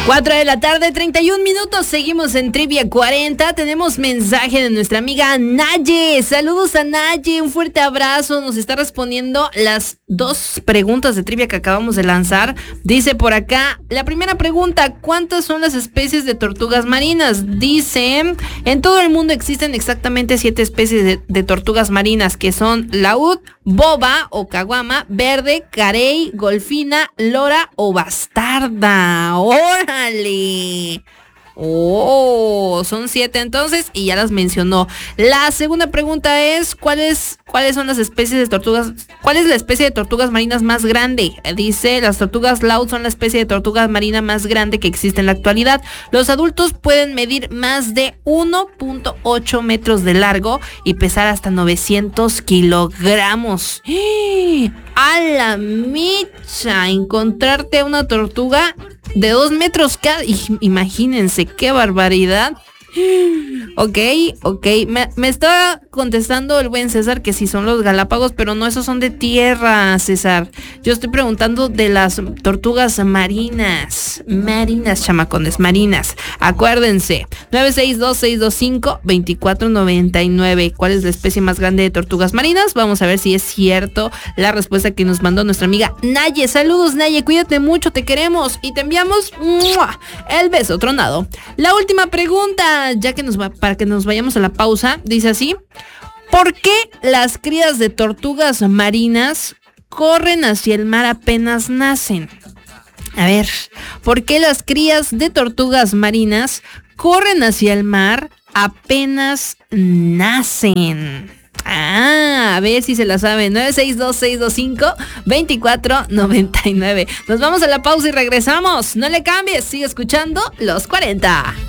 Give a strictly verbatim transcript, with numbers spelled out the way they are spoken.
cuatro de la tarde, treinta y un minutos, seguimos en Trivia cuarenta, tenemos mensaje de nuestra amiga Naye, saludos a Naye, un fuerte abrazo, nos está respondiendo las dos preguntas de trivia que acabamos de lanzar. Dice por acá, la primera pregunta, ¿cuántas son las especies de tortugas marinas? Dice, en todo el mundo existen exactamente siete especies de, de tortugas marinas, que son laúd, boba o caguama, verde, carey, golfina, lora o bastarda. ¡Órale! Oh, son siete entonces y ya las mencionó. La segunda pregunta es, ¿cuáles, cuáles son las especies de tortugas? ¿Cuál es la especie de tortugas marinas más grande? Dice, las tortugas laúd son la especie de tortuga marina más grande que existe en la actualidad. Los adultos pueden medir más de uno punto ocho metros de largo y pesar hasta novecientos kilogramos. ¡Eh! ¡A la micha! Encontrarte una tortuga de dos metros cada... Imagínense, qué barbaridad. Ok, ok. Me, me estaba contestando el buen César que sí son los Galápagos, pero no, esos son de tierra, César. Yo estoy preguntando de las tortugas marinas. Marinas, chamacones, marinas. Acuérdense. nueve seis dos, seis dos cinco, dos cuatro nueve nueve. ¿Cuál es la especie más grande de tortugas marinas? Vamos a ver si es cierto la respuesta que nos mandó nuestra amiga Naye. Saludos, Naye. Cuídate mucho, te queremos. Y te enviamos ¡mua! El beso tronado. La última pregunta, ya que nos va, para que nos vayamos a la pausa, dice así: ¿por qué las crías de tortugas marinas corren hacia el mar apenas nacen? A ver, ¿por qué las crías de tortugas marinas corren hacia el mar apenas nacen? Ah, a ver si se la saben. nueve seis dos, seis dos cinco, dos cuatro nueve nueve. Nos vamos a la pausa y regresamos. No le cambies, sigue escuchando Los cuarenta.